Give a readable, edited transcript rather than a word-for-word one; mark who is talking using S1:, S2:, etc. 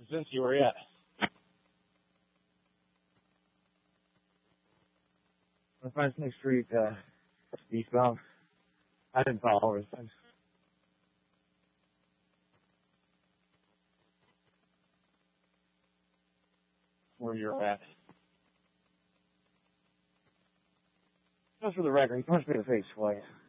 S1: Since you were at. I find Snake Street, eastbound. I didn't follow it. Where you're at. Just for the record, he punched me in the face twice.